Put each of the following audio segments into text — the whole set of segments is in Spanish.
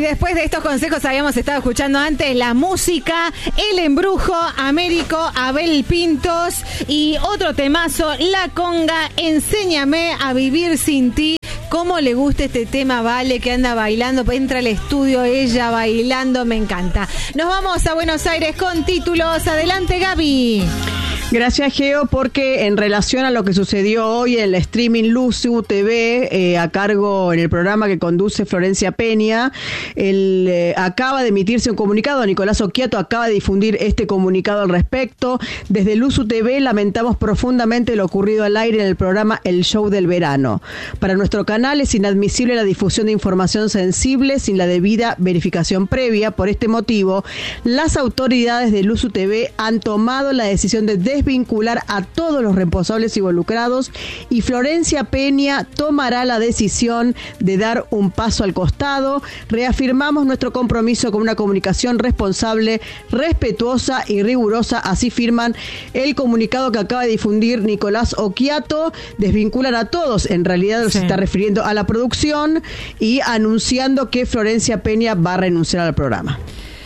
después de estos consejos habíamos estado escuchando antes la música, El Embrujo, Américo, Abel Pintos y otro temazo, La Conga, Enséñame a vivir sin ti. ¿Cómo le gusta este tema, Vale, que anda bailando? Entra al estudio ella bailando, me encanta. Nos vamos a Buenos Aires con títulos. Adelante, Gaby. Gracias, Geo, porque en relación a lo que sucedió hoy en el streaming Luzu TV, a cargo en el programa que conduce Florencia Peña, acaba de emitirse un comunicado. Nicolás Occhiato acaba de difundir este comunicado al respecto. Desde Luzu TV lamentamos profundamente lo ocurrido al aire en el programa El Show del Verano. Para nuestro canal es inadmisible la difusión de información sensible sin la debida verificación previa. Por este motivo, las autoridades de Luzu TV han tomado la decisión de desvincular a todos los responsables involucrados y Florencia Peña tomará la decisión de dar un paso al costado. Reafirmamos nuestro compromiso con una comunicación responsable, respetuosa y rigurosa. Así firman el comunicado que acaba de difundir Nicolás Occhiato. Desvinculan a todos, en realidad se está refiriendo a la producción, y anunciando que Florencia Peña va a renunciar al programa.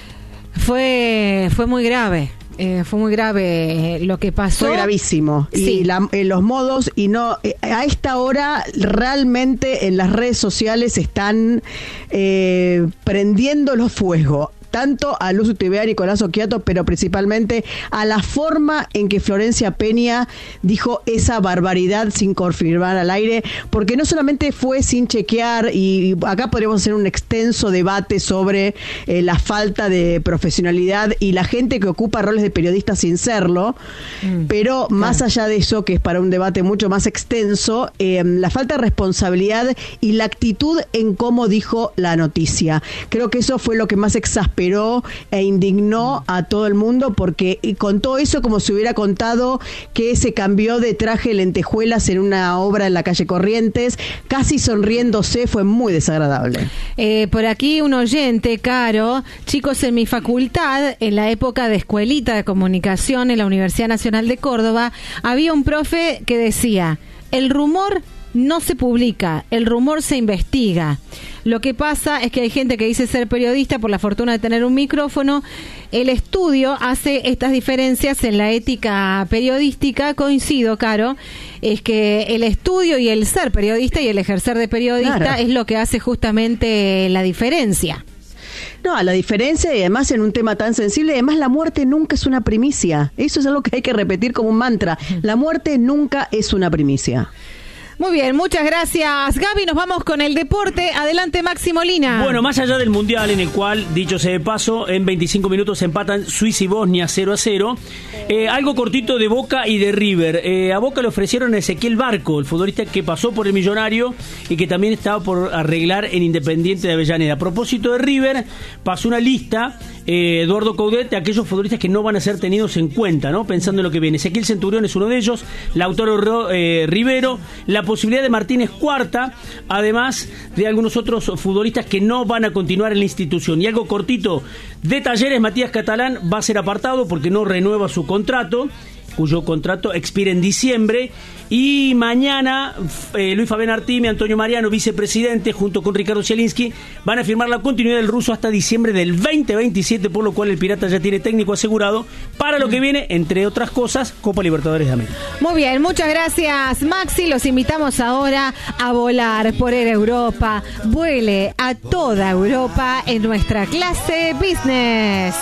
Fue muy grave. Fue muy grave lo que pasó. Fue gravísimo. Sí. Y los modos, y no, a esta hora realmente en las redes sociales están prendiendo los fuegos. Tanto a Luzu TV, a Nicolás Occhiato, pero principalmente a la forma en que Florencia Peña dijo esa barbaridad sin confirmar al aire, porque no solamente fue sin chequear, y acá podríamos hacer un extenso debate sobre la falta de profesionalidad y la gente que ocupa roles de periodista sin serlo, pero más allá de eso, que es para un debate mucho más extenso, la falta de responsabilidad y la actitud en cómo dijo la noticia. Creo que eso fue lo que más exasperó e indignó a todo el mundo, porque contó eso como si hubiera contado que se cambió de traje de lentejuelas en una obra en la calle Corrientes, casi sonriéndose. Fue muy desagradable. Por aquí un oyente, Caro: chicos, en mi facultad, en la época de escuelita de comunicación en la Universidad Nacional de Córdoba, había un profe que decía: el rumor no se publica, el rumor se investiga. Lo que pasa es que hay gente que dice ser periodista por la fortuna de tener un micrófono. El estudio hace estas diferencias en la ética periodística. Coincido, Caro, es que el estudio y el ser periodista y el ejercer de periodista es lo que hace justamente la diferencia. No, la diferencia, y además en un tema tan sensible, además la muerte nunca es una primicia. Eso es algo que hay que repetir como un mantra. La muerte nunca es una primicia. Muy bien, muchas gracias, Gaby. Nos vamos con el deporte. Adelante, Maxi Molina. Bueno, más allá del Mundial, en el cual, dicho sea de paso, en 25 minutos empatan Suiza y Bosnia 0-0. Algo cortito de Boca y de River. A Boca le ofrecieron a Ezequiel Barco, el futbolista que pasó por el Millonario y que también estaba por arreglar en Independiente de Avellaneda. A propósito de River, pasó una lista, Eduardo Coudet, de aquellos futbolistas que no van a ser tenidos en cuenta, ¿no? Pensando en lo que viene. Ezequiel Centurión es uno de ellos, Lautaro Rivero, la posibilidad de Martínez Cuarta, además de algunos otros futbolistas que no van a continuar en la institución. Y algo cortito de Talleres: Matías Catalán va a ser apartado porque no renueva su contrato, cuyo contrato expira en diciembre. Y mañana Luis Fabián Artime, Antonio Mariano, vicepresidente, junto con Ricardo Zielinski, van a firmar la continuidad del ruso hasta diciembre del 2027, por lo cual el Pirata ya tiene técnico asegurado para lo que viene, entre otras cosas, Copa Libertadores de América. Muy bien, muchas gracias, Maxi. Los invitamos ahora a volar por Air Europa. Vuele a toda Europa en nuestra clase Business.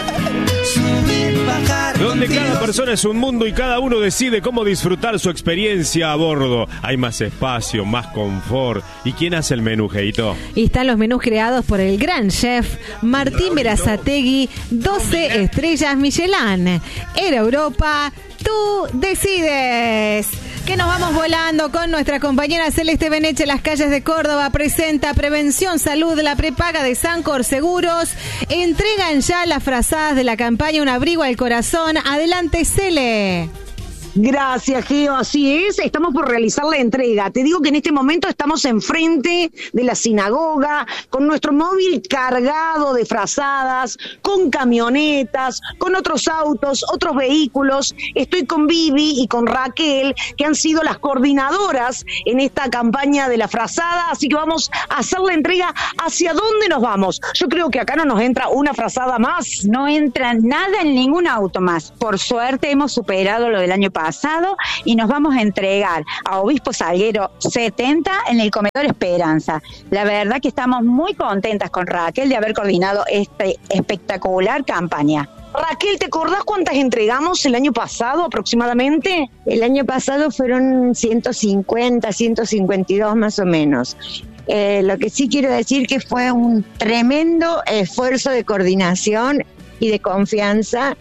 Donde cada persona es un mundo y cada uno decide cómo disfrutar su experiencia a bordo. Hay más espacio, más confort. ¿Y quién hace el menú, Geito? Y están los menús creados por el gran chef Martín Berazategui, 12 estrellas Michelin. Air Europa, tú decides. Que nos vamos volando con nuestra compañera Celeste Beneche. Las calles de Córdoba presenta Prevención Salud, la prepaga de Sancor Seguros. Entregan ya las frazadas de la campaña Un Abrigo al Corazón. Adelante, Cele. Gracias, Geo, así es, estamos por realizar la entrega. Te digo que en este momento estamos enfrente de la sinagoga, con nuestro móvil cargado de frazadas, con camionetas, con otros autos, otros vehículos. Estoy con Vivi y con Raquel, que han sido las coordinadoras en esta campaña de la frazada, así que vamos a hacer la entrega. ¿Hacia dónde nos vamos? Yo creo que acá no nos entra una frazada más. No entra nada en ningún auto más. Por suerte hemos superado lo del año pasado y nos vamos a entregar a Obispo Salguero 70 en el comedor Esperanza. La verdad que estamos muy contentas con Raquel de haber coordinado esta espectacular campaña. Raquel, ¿te acordás cuántas entregamos el año pasado aproximadamente? El año pasado fueron 150, 152 más o menos. Lo que sí quiero decir que fue un tremendo esfuerzo de coordinación y de confianza,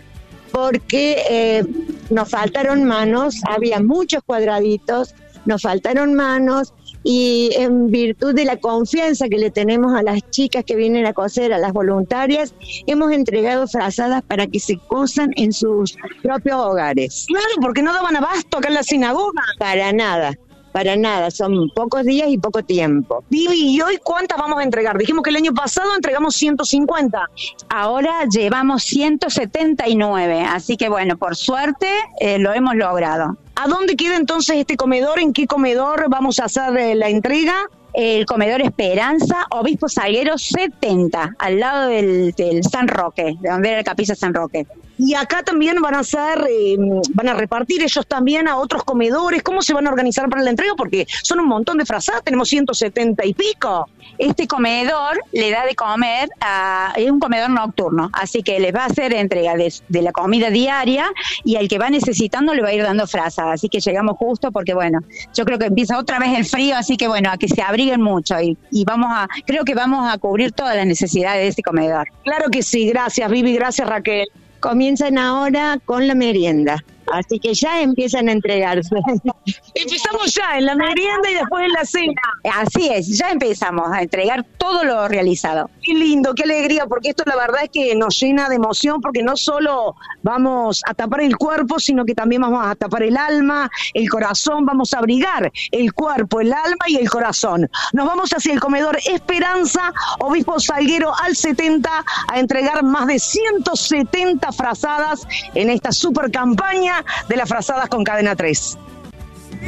porque nos faltaron manos, había muchos cuadraditos, nos faltaron manos, y en virtud de la confianza que le tenemos a las chicas que vienen a coser, a las voluntarias, hemos entregado frazadas para que se cosan en sus propios hogares. Claro, porque no daban abasto acá en la sinagoga. Para nada, son pocos días y poco tiempo. Vivi, ¿y hoy cuántas vamos a entregar? Dijimos que el año pasado entregamos 150. Ahora llevamos 179, así que bueno, por suerte lo hemos logrado. ¿A dónde queda entonces este comedor? ¿En qué comedor vamos a hacer la entrega? El comedor Esperanza, Obispo Salguero 70, al lado del San Roque, de donde era la capilla San Roque. Y acá también van a repartir ellos también a otros comedores. ¿Cómo se van a organizar para la entrega? Porque son un montón de frazadas, tenemos 170 y pico. Este comedor le da de comer es un comedor nocturno, así que les va a hacer entrega de la comida diaria, y al que va necesitando le va a ir dando frazadas. Así que llegamos justo porque, bueno, yo creo que empieza otra vez el frío, así que, bueno, a que se abriguen mucho y creo que vamos a cubrir todas las necesidades de este comedor. Claro que sí, gracias Vivi, gracias Raquel. Comienzan ahora con la merienda, así que ya empiezan a entregarse. Empezamos ya en la merienda y después en la cena. Así es, ya empezamos a entregar todo lo realizado. Qué lindo, qué alegría, porque esto la verdad es que nos llena de emoción, porque no solo vamos a tapar el cuerpo, sino que también vamos a tapar el alma, el corazón, vamos a abrigar el cuerpo, el alma y el corazón. Nos vamos hacia el comedor Esperanza, Obispo Salguero al 70, a entregar más de 170 frazadas en esta super campaña de las frazadas con Cadena 3.